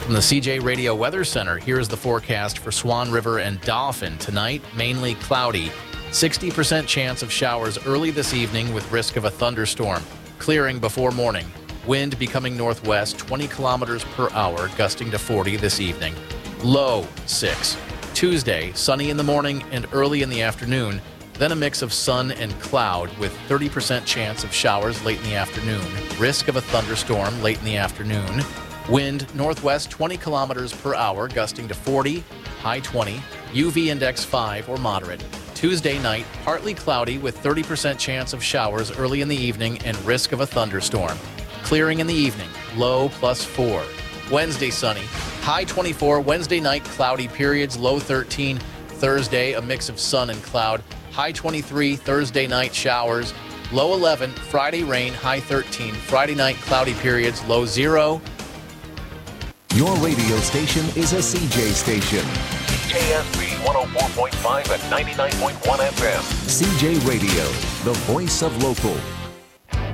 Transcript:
From the CJ Radio Weather Center, here's the forecast for Swan River and Dauphin. Tonight, mainly cloudy. 60% chance of showers early this evening with risk of a thunderstorm. Clearing before morning. Wind becoming northwest 20 kilometers per hour, gusting to 40 this evening. Low 6. Tuesday, sunny in the morning and early in the afternoon. Then a mix of sun and cloud with 30% chance of showers late in the afternoon. Risk of a thunderstorm late in the afternoon. Wind northwest 20 kilometers per hour, gusting to 40, high 20, UV index 5 or moderate. Tuesday night, partly cloudy with 30% chance of showers early in the evening and risk of a thunderstorm. Clearing in the evening, low +4. Wednesday sunny, high 24. Wednesday night, cloudy periods, low 13. Thursday, a mix of sun and cloud, high 23. Thursday night, showers, low 11. Friday rain, high 13. Friday night, cloudy periods, low 0. Your radio station is a CJ station. KSB 104.5 and 99.1 FM. CJ Radio, the voice of local.